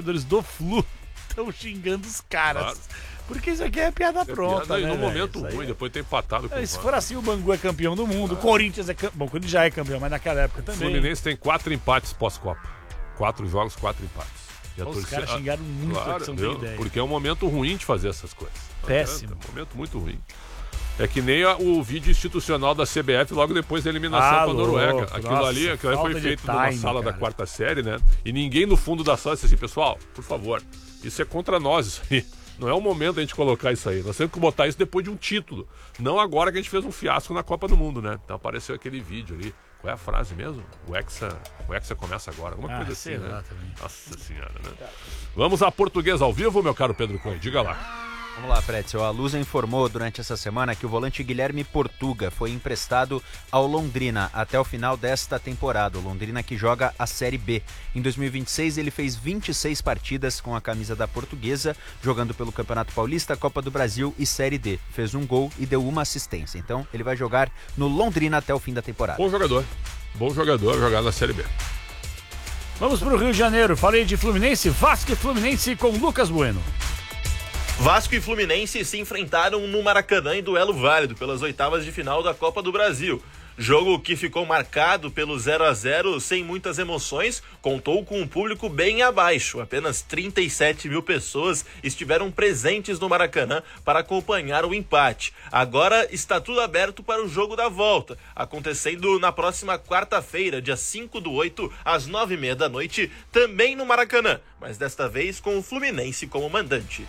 torcedores do Flu estão xingando os caras. Claro. Porque isso aqui é piada pronta, piada, né? No momento ruim, depois tem empatado com o Se for assim, o Bangu é campeão do mundo, o Corinthians é campeão. Bom, quando já é campeão, mas naquela época também. O Fluminense tem 4 empates pós-Copa. 4 jogos, 4 empates. Os caras xingaram muito, claro, que não tem ideia. Porque é um momento ruim de fazer essas coisas. Péssimo. É um momento muito ruim. É que nem o vídeo institucional da CBF logo depois da eliminação com a Noruega. Aquilo ali foi feito numa sala da 4ª série, né? E ninguém no fundo da sala disse assim, pessoal, por favor, isso é contra nós, isso aí. Não é o momento da gente colocar isso aí. Nós temos que botar isso depois de um título. Não agora que a gente fez um fiasco na Copa do Mundo, né? Então apareceu aquele vídeo ali. Qual é a frase mesmo? O Hexa começa agora. Alguma coisa assim, né? Nossa senhora, né? Vamos à Portuguesa ao vivo, meu caro Pedro Cunha. Diga lá. Vamos lá, Pretzel. A Lusa informou durante essa semana que o volante Guilherme Portuga foi emprestado ao Londrina até o final desta temporada. O Londrina que joga a Série B. Em 2026 ele fez 26 partidas com a camisa da Portuguesa, jogando pelo Campeonato Paulista, Copa do Brasil e Série D. Fez um gol e deu uma assistência. Então ele vai jogar no Londrina até o fim da temporada. Bom jogador jogar na Série B. Vamos para o Rio de Janeiro. Falei de Fluminense, Vasco e Fluminense com Lucas Bueno. Vasco e Fluminense se enfrentaram no Maracanã em duelo válido pelas oitavas de final da Copa do Brasil. Jogo que ficou marcado pelo 0-0 sem muitas emoções, contou com um público bem abaixo. Apenas 37 mil pessoas estiveram presentes no Maracanã para acompanhar o empate. Agora está tudo aberto para o jogo da volta, acontecendo na próxima quarta-feira, dia 5/8, às 9h30 da noite, também no Maracanã, mas desta vez com o Fluminense como mandante.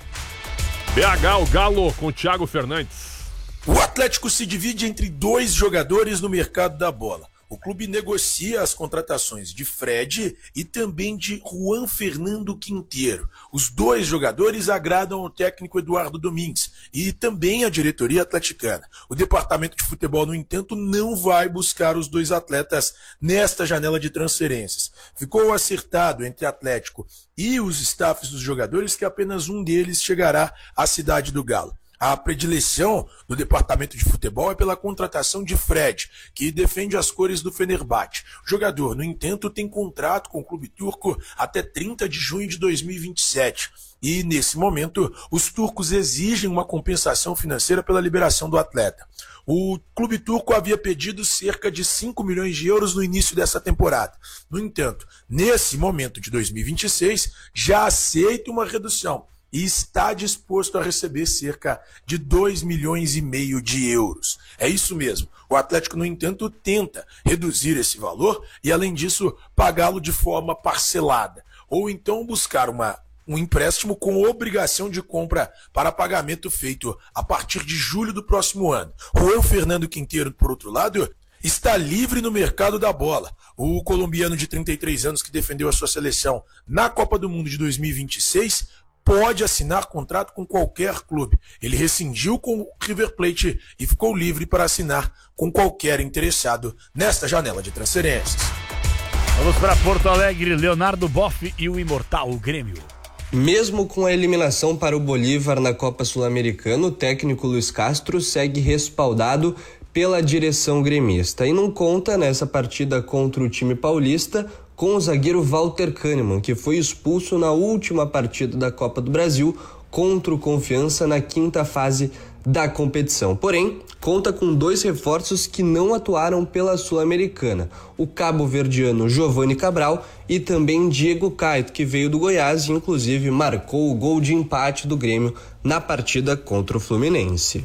BH, o Galo com o Thiago Fernandes. O Atlético se divide entre 2 jogadores no mercado da bola. O clube negocia as contratações de Fred e também de Juan Fernando Quinteiro. Os 2 jogadores agradam ao técnico Eduardo Domingues e também à diretoria atleticana. O departamento de futebol, no entanto, não vai buscar os 2 atletas nesta janela de transferências. Ficou acertado entre Atlético e os staffs dos jogadores que apenas um deles chegará à cidade do Galo. A predileção do departamento de futebol é pela contratação de Fred, que defende as cores do Fenerbahçe. O jogador, no entanto, tem contrato com o clube turco até 30 de junho de 2027. E, nesse momento, os turcos exigem uma compensação financeira pela liberação do atleta. O clube turco havia pedido cerca de 5 milhões de euros no início dessa temporada. No entanto, nesse momento de 2026, já aceita uma redução e está disposto a receber cerca de 2,5 milhões de euros. É isso mesmo. O Atlético, no entanto, tenta reduzir esse valor e, além disso, pagá-lo de forma parcelada. Ou então buscar um empréstimo com obrigação de compra para pagamento feito a partir de julho do próximo ano. Juan Fernando Quinteiro, por outro lado, está livre no mercado da bola. O colombiano de 33 anos que defendeu a sua seleção na Copa do Mundo de 2026 pode assinar contrato com qualquer clube. Ele rescindiu com o River Plate e ficou livre para assinar com qualquer interessado nesta janela de transferências. Vamos para Porto Alegre, Leonardo Boff e o imortal Grêmio. Mesmo com a eliminação para o Bolívar na Copa Sul-Americana, o técnico Luiz Castro segue respaldado pela direção gremista e não conta nessa partida contra o time paulista com o zagueiro Walter Kahneman, que foi expulso na última partida da Copa do Brasil contra o Confiança na 5ª fase da competição. Porém, conta com 2 reforços que não atuaram pela Sul-Americana, o cabo-verdiano Giovanni Cabral e também Diego Caetano, que veio do Goiás e inclusive marcou o gol de empate do Grêmio na partida contra o Fluminense.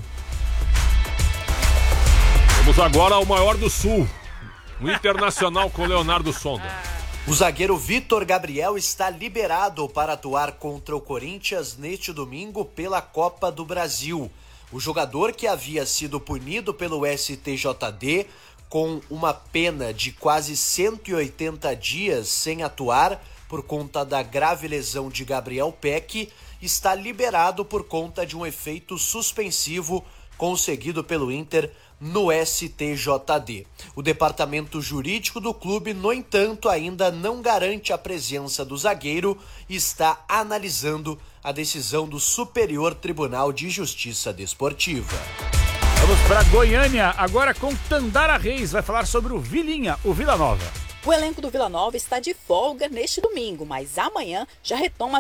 Vamos agora ao maior do Sul, o Internacional com Leonardo Sonda. O zagueiro Vitor Gabriel está liberado para atuar contra o Corinthians neste domingo pela Copa do Brasil. O jogador, que havia sido punido pelo STJD com uma pena de quase 180 dias sem atuar por conta da grave lesão de Gabriel Peck, está liberado por conta de um efeito suspensivo conseguido pelo Inter no STJD. O departamento jurídico do clube, no entanto, ainda não garante a presença do zagueiro e está analisando a decisão do Superior Tribunal de Justiça Desportiva. Vamos para Goiânia, agora com Tandara Reis, vai falar sobre o Vilinha, o Vila Nova. O elenco do Vila Nova está de folga neste domingo, mas amanhã já retoma